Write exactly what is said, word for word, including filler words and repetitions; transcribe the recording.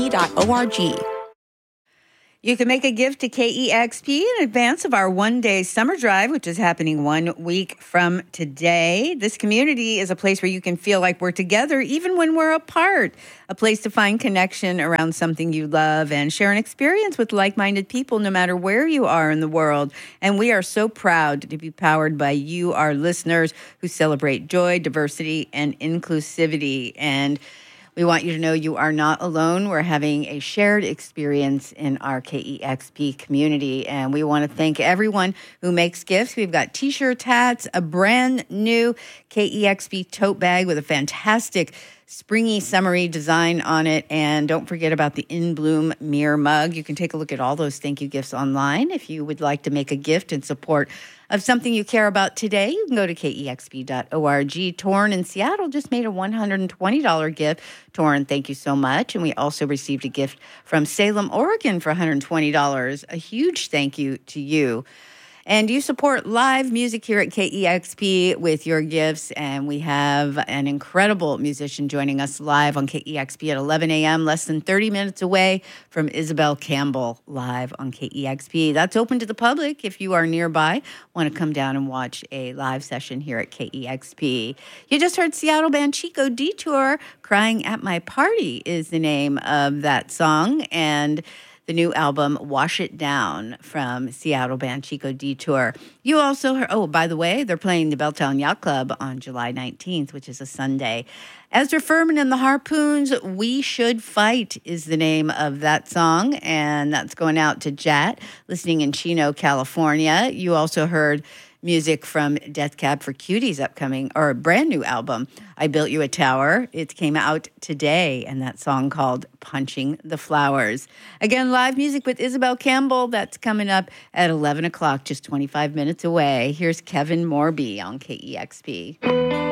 dot org. You can make a gift to K E X P in advance of our one-day summer drive, which is happening one week from today. This community is a place where you can feel like we're together even when we're apart, a place to find connection around something you love and share an experience with like-minded people no matter where you are in the world. And we are so proud to be powered by you, our listeners, who celebrate joy, diversity, and inclusivity. And we want you to know you are not alone. We're having a shared experience in our K E X P community, and we want to thank everyone who makes gifts. We've got T-shirts, hats, a brand new K E X P tote bag with a fantastic springy, summery design on it. And don't forget about the In Bloom Mirror mug. You can take a look at all those thank you gifts online. If you would like to make a gift in support of something you care about today, you can go to K E X P dot org. Torn in Seattle just made a one hundred twenty dollars gift. Torn, thank you so much. And we also received a gift from Salem, Oregon for one hundred twenty dollars. A huge thank you to you. And you support live music here at K E X P with your gifts. And we have an incredible musician joining us live on K E X P at eleven a.m., less than thirty minutes away from Isabel Campbell, live on K E X P. That's open to the public if you are nearby, want to come down and watch a live session here at K E X P. You just heard Seattle band Chico Detour. Crying at My Party is the name of that song. And the new album, Wash It Down, from Seattle band Chico Detour. You also heard, oh, by the way, they're playing the Belltown Yacht Club on July nineteenth, which is a Sunday. Ezra Furman and the Harpoons, We Should Fight is the name of that song, and that's going out to Jat, listening in Chino, California. You also heard music from Death Cab for Cutie's upcoming, or brand new album, I Built You a Tower. It came out today, and that song called Punching the Flowers. Again, live music with Isabel Campbell. That's coming up at eleven o'clock, just twenty-five minutes away. Here's Kevin Morby on K E X P.